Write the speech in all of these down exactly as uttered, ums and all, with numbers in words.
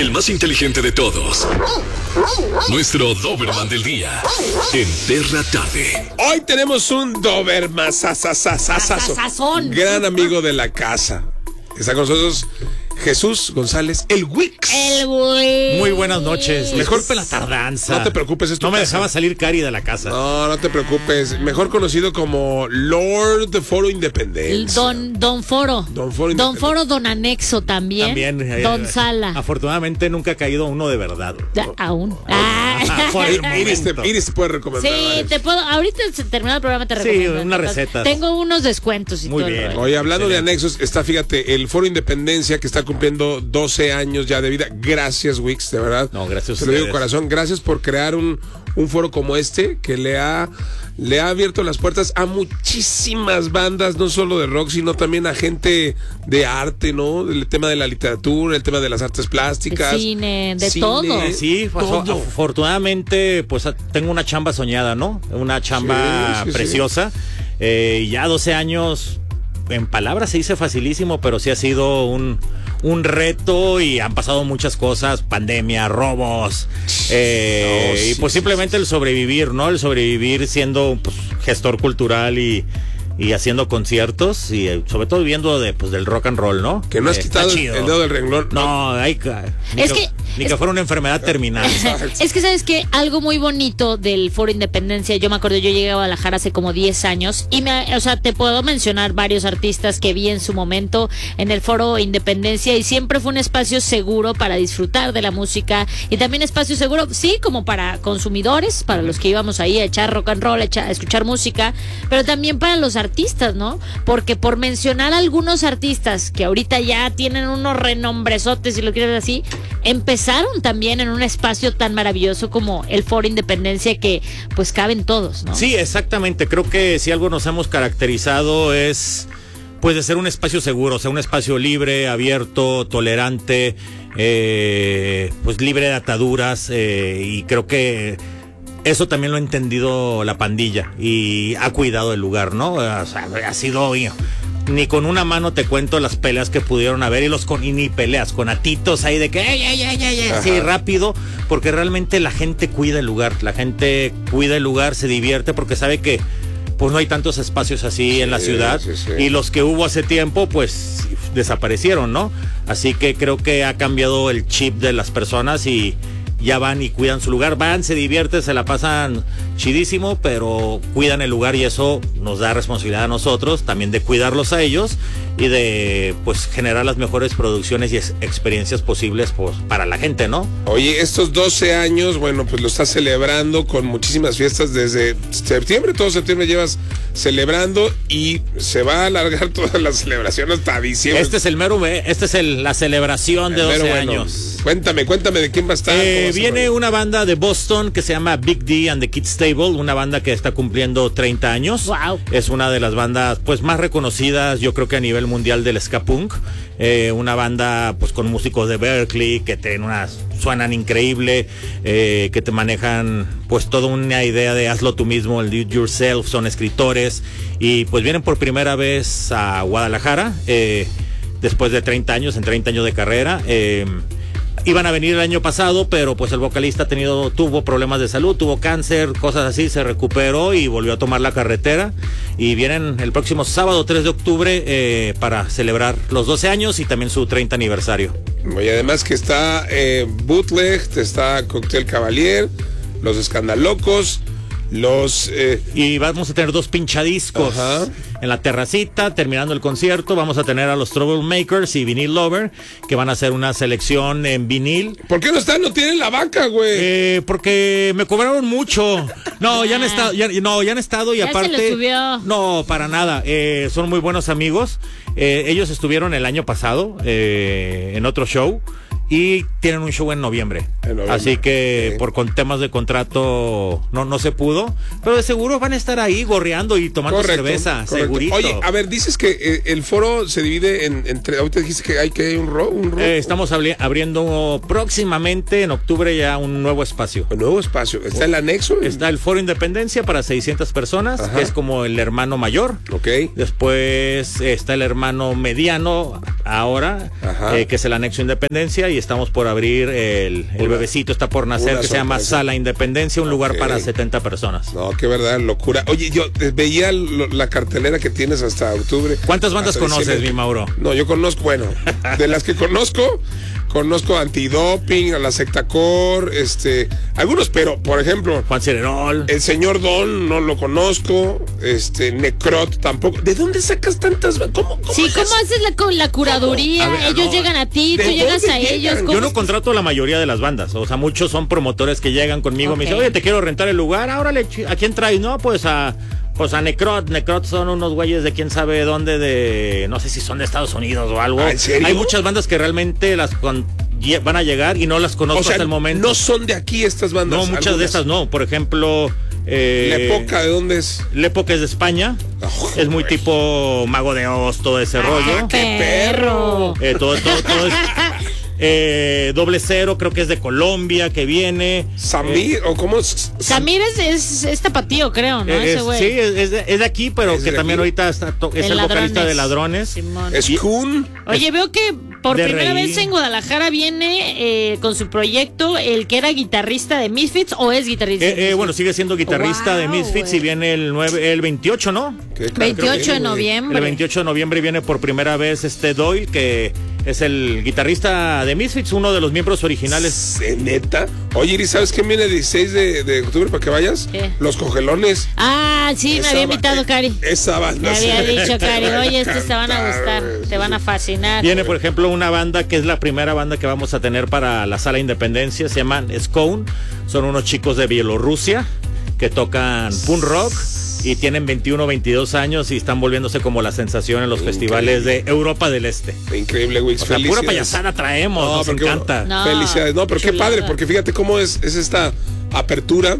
el más inteligente de todos. Nuestro Doberman del día. En Perra Tarde. Hoy tenemos un Doberman sasasasasasón. Gran amigo de la casa. Está con nosotros Jesús González, el Wix. El Wix. Muy buenas noches. Mejor Disculpe la tardanza. No te preocupes, es tu No me casa. dejaba salir Cari de la casa. No, no te preocupes. Mejor conocido como Lord Foro Independencia. Don, don Foro. Don Foro Don Foro, Don Anexo también. También. eh, Don Sala. Afortunadamente nunca ha caído uno de verdad. Ya, aún. Ah. Por el Iris te, momento. Iris te puede recomendar. Sí, varios. te puedo. Ahorita se termina el programa, te Sí, recomiendo. unas Entonces, recetas. Tengo unos descuentos y Muy todo el bien. rollo. Oye, hablando Excelente. de anexos, está, fíjate, el Foro Independencia que está cumpliendo doce años ya de vida. Gracias, Wix, de verdad. No, gracias a Te lo digo ustedes. corazón, gracias por crear un, un foro como este que le ha, le ha abierto las puertas a muchísimas bandas, no solo de rock, sino también a gente de arte, ¿no? El tema de la literatura, el tema de las artes plásticas. De cine, de Cine, todo. Sí, pasó- todo. afortunadamente, pues tengo una chamba soñada, ¿no? Una chamba Sí, sí, sí. preciosa. Eh, ya doce años, en palabras se dice facilísimo, pero sí ha sido un, un reto y han pasado muchas cosas, pandemia, robos, eh, No, sí, y pues sí, simplemente el sobrevivir, ¿no? El sobrevivir siendo pues, gestor cultural y, y haciendo conciertos y eh, sobre todo viviendo de, pues, del rock and roll, ¿no? Que no has Eh, quitado está el, chido. el dedo del renglón. No, hay que, ni Es que, que- ni es- que fuera una enfermedad terminal. Es que sabes que algo muy bonito del Foro Independencia, yo me acuerdo, yo llegué a Guadalajara hace como diez años y me, o sea, te puedo mencionar varios artistas que vi en su momento en el Foro Independencia y siempre fue un espacio seguro para disfrutar de la música y también espacio seguro, sí, como para consumidores, para los que íbamos ahí a echar rock and roll, a, echar- a escuchar música, pero también para los artistas, ¿no? Porque por mencionar algunos artistas que ahorita ya tienen unos renombresotes, si lo quieres así, empezaron también en un espacio tan maravilloso como el Foro Independencia que pues caben todos, ¿no? Sí, exactamente. Creo que si algo nos hemos caracterizado es pues de ser un espacio seguro, o sea, un espacio libre, abierto, tolerante, eh, pues libre de ataduras, eh, y creo que eso también lo ha entendido la pandilla y ha cuidado el lugar, ¿no? O sea, ha sido... Ni con una mano te cuento las peleas que pudieron haber y los con y ni peleas, con atitos ahí de que ey, ey, ey, ey, ey, así rápido, porque realmente la gente cuida el lugar, la gente cuida el lugar, se divierte porque sabe que pues no hay tantos espacios así en la Sí, ciudad sí, sí. y los que hubo hace tiempo pues desaparecieron, ¿no? Así que creo que ha cambiado el chip de las personas y ya van y cuidan su lugar, van, se divierten, se la pasan chidísimo, pero cuidan el lugar y eso nos da responsabilidad a nosotros también de cuidarlos a ellos y de pues generar las mejores producciones y ex- experiencias posibles pues, para la gente, ¿no? Oye, estos doce años, bueno, pues lo estás celebrando con muchísimas fiestas desde septiembre, todo septiembre llevas celebrando y se va a alargar toda la celebración hasta diciembre. Este es el mero, ve- este es el, la celebración de Pero doce bueno, años. Cuéntame, cuéntame de quién va a estar. Eh, cómo se viene llama. una banda de Boston que se llama Big D and the Kids Stable, una banda que está cumpliendo treinta años. Wow. Es una de las bandas pues más reconocidas, yo creo que a nivel mundial del ska punk. Eh, una banda pues con músicos de Berkeley que tienen unas suenan increíble, eh, que te manejan pues toda una idea de hazlo tú mismo, el do it yourself, son escritores y pues vienen por primera vez a Guadalajara eh, después de treinta años, en treinta años de carrera. Eh, Iban a venir el año pasado, pero pues el vocalista ha tenido, tuvo problemas de salud, tuvo cáncer, cosas así, se recuperó y volvió a tomar la carretera. Y vienen el próximo sábado, tres de octubre, eh, para celebrar los doce años y también su treinta aniversario. Y además que está eh, Bootleg, está Cocktail Cavalier, Los Escandalocos, los... Eh, Y vamos a tener dos pinchadiscos. Ajá. En la terracita, terminando el concierto, vamos a tener a los Troublemakers y Vinyl Lover, que van a hacer una selección en vinil. ¿Por qué no están? No tienen la vaca, güey. Eh, porque me cobraron mucho. No, ya han estado, ya, no, ya han estado y Ya se aparte. les subió. No, para nada. Eh, son muy buenos amigos. Eh, ellos estuvieron el año pasado eh, en otro show y tienen un show en noviembre. Así que okay. por con temas de contrato no no se pudo, pero de seguro van a estar ahí gorreando y tomando Correcto, cerveza, correcto. segurito. Oye, a ver, dices que eh, el foro se divide en entre, ahorita dijiste que hay que hay un ro, un ro. Eh, estamos abri- abriendo próximamente en octubre ya un nuevo espacio. Un nuevo espacio. ¿Está el anexo? Está el Foro Independencia para seiscientas personas, Ajá. que es como el hermano mayor. Ok. Después está el hermano mediano ahora, eh, que es el anexo Independencia, y estamos por abrir el, el Una, bebecito está por nacer, que se llama Sala Independencia, un lugar okay. para setenta personas. No, qué verdad, locura. Oye, yo eh, veía lo, la cartelera que tienes hasta octubre. ¿Cuántas bandas hasta conoces, diciembre. mi Mauro? No, yo conozco, bueno, de las que conozco, conozco Antidoping, a la Sectacor, este, algunos, pero, por ejemplo, Juan Cererol. el señor Don no lo conozco, este, Necrot tampoco. ¿De dónde sacas tantas? ¿Cómo? cómo Sí, ¿cómo haces la, co- la curaduría? A ver, ellos no. llegan a ti, tú ¿De llegas dónde a llegan? ellos. ¿cómo Yo no es? contrato a la mayoría de las bandas, o sea, muchos son promotores que llegan conmigo, Ok. me dicen, oye, te quiero rentar el lugar, ahora ¿a quién traes? No, pues a... Pues a Necrot, Necrot son unos güeyes de quién sabe dónde, de no sé si son de Estados Unidos o algo. ¿Ah, en serio? Hay muchas bandas que realmente las con- lle- van a llegar y no las conozco O sea, hasta el momento. no son de aquí estas bandas. No, muchas algunas. de estas no. Por ejemplo, eh, La época, ¿de dónde es? Lepoca es de España. Oh, es muy güey. tipo Mago de Oz, todo ese rollo. ¡Qué perro! Eh, todo, todo, todo es, eh, Doble Cero, creo que es de Colombia, que viene. Samir, o cómo es? Samir es, es, es tapatío, creo, ¿no? Eh, Ese es- güey. sí, es, es de, es de aquí, pero ¿Es que de también aquí? ahorita está to- es En el vocalista Ladrones. de Ladrones. Simón. Es Kun. Oye, veo que por De primera reír. vez en Guadalajara viene eh, con su proyecto el que era guitarrista de Misfits o es guitarrista. de Eh, eh, Misfits? bueno, sigue siendo guitarrista de Wow, Misfits güey. y viene el nueve, el veintiocho, ¿no? ¿Qué? veintiocho de güey. noviembre. El veintiocho de noviembre viene por primera vez este Doyle, que es el guitarrista de Misfits, uno de los miembros originales. ¿Eh, ¿Neta? Oye, Iris, ¿sabes qué viene el dieciséis de, de octubre para que vayas? ¿Qué? Los Cogelones. Ah, sí, me Esa había ba- invitado eh, Cari. Esa banda. Me había sí dicho te Cari, va a oye, estos te van a encantar, gustar, güey. te van a fascinar. Viene, por ejemplo, una banda que es la primera banda que vamos a tener para la Sala Independencia, se llaman Scone, son unos chicos de Bielorrusia que tocan punk rock y tienen veintiuno, veintidós años y están volviéndose como la sensación en los Increíble. festivales de Europa del Este. Increíble, Wix. O sea, pura Felicidades. payasada traemos, No, nos pero qué encanta. bueno. No, Felicidades. No, pero qué chulada. padre, porque fíjate cómo es, es esta apertura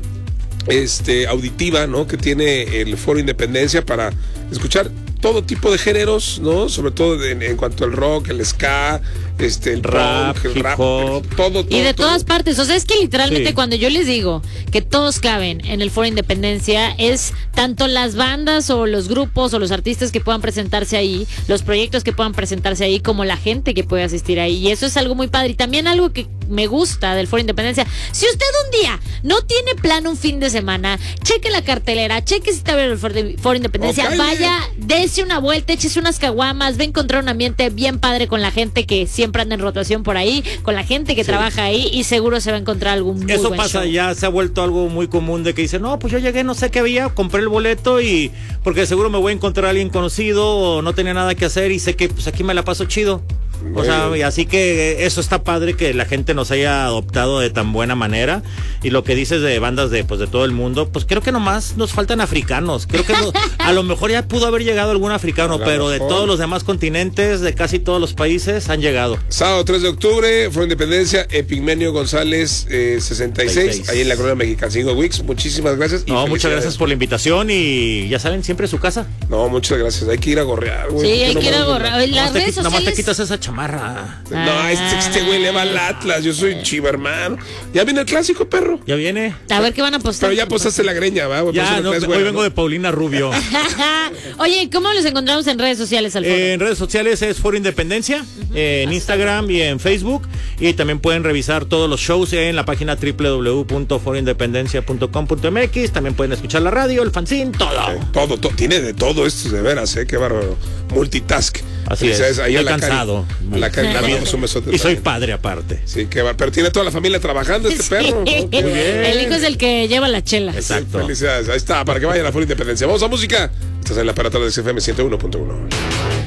este auditiva, ¿no? Que tiene el Foro Independencia para escuchar todo tipo de géneros, ¿no? Sobre todo en, en cuanto al rock, el ska, este, el Rap, punk, el hip rap, hop. todo, todo. Y de todo. todas partes, o sea, es que literalmente Sí. cuando yo les digo que todos caben en el Foro Independencia, es tanto las bandas o los grupos o los artistas que puedan presentarse ahí, los proyectos que puedan presentarse ahí, como la gente que puede asistir ahí. Y eso es algo muy padre. Y también algo que me gusta del Foro Independencia, si usted un día no tiene plan un fin de semana, cheque la cartelera, cheque si está abriendo el Foro, de- Foro Independencia, Ok. vaya, dése una vuelta, échese unas caguamas, va a encontrar un ambiente bien padre con la gente que siempre anda en rotación por ahí, con la gente que trabaja ahí, y seguro se va a encontrar algún muy Eso buen pasa, show. ya se ha vuelto algo muy común de que dicen, no, pues yo llegué, no sé qué había, compré el boleto y porque seguro me voy a encontrar a alguien conocido o no tenía nada que hacer y sé que pues aquí me la paso chido. O sea, Bueno. y así que eh, eso está padre que la gente nos haya adoptado de tan buena manera. Y lo que dices de bandas de pues de todo el mundo, pues creo que nomás nos faltan africanos. Creo que no- a lo mejor ya pudo haber llegado algún africano, A lo pero de mejor. todos los demás continentes, de casi todos los países, han llegado. Sábado tres de octubre, Foro Independencia, Epigmenio González eh, sesenta y seis, sesenta y seis. ahí en la colonia Mexicancingo. Wix, muchísimas gracias. y No, muchas felicidades. gracias por la invitación y ya saben, siempre su casa. No, muchas gracias. Hay que ir a gorrear, güey. Sí, ¿Por qué hay no que ir a vamos gorrar. Las Nomás te, redes qui- nomás te sociales. quitas esa chamarra. No, este, este güey le va al Atlas. Yo soy chiva, hermano. Ya viene el clásico, perro. Ya viene. A ver qué van a postar. Pero ya posaste la greña, ¿va? Por Ya, eso no, traes hoy güero, vengo ¿no? de Paulina Rubio. Oye, ¿cómo los encontramos en redes sociales, Alfredo? Eh, en redes sociales es Foro Independencia, eh, en Instagram y en Facebook. Y también pueden revisar todos los shows en la página doble u doble u doble u punto foro independencia punto com punto m x. También pueden escuchar la radio, el fanzine, todo. Eh, Todo, todo, tiene de todo esto, de veras, ¿eh? Qué bárbaro. Multitask. Así es. Felicidades ahí a Estoy la Cari. cansado. A la Cari le La vida- mandamos un besote Y soy también. padre aparte. Sí, qué va. Pero tiene toda la familia trabajando este Sí. perro. ¿no? Qué Muy bien. El hijo es el que lleva la chela. Exacto. Felicidades. Ahí está, para que vayan a Foro Independencia. Vamos a música. Estás en la aparato de X F M ciento uno punto uno.